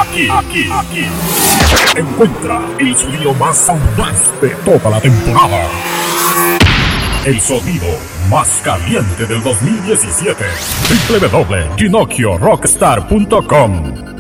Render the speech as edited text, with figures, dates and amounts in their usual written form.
Aquí. Encuentra el sonido más audaz de toda la temporada. El sonido más caliente del 2017. www.GinocchioRockstar.com